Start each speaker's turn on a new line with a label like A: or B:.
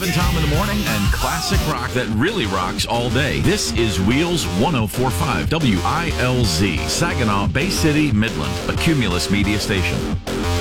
A: Rob and Tom in the morning and classic rock that really rocks all day. This is Wheels 104.5 WILZ, Saginaw, Bay City, Midland, a Cumulus media station.